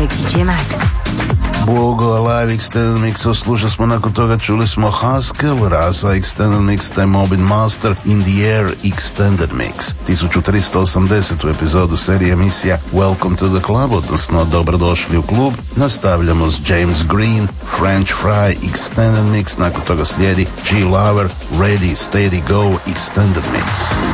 avec DJ Max. Bogo Live Extended Mix, slušali smo, nakon toga čuli smo Haskell, Rasa Extended Mix, te Mobin Master, In the Air Extended Mix. 1380. epizodu serije emisija Welcome to the Club, odnosno dobrodošli u klub, nastavljamo s James Green, French Fry Extended Mix, nakon toga slijedi G Lover, Ready Steady Go Extended Mix.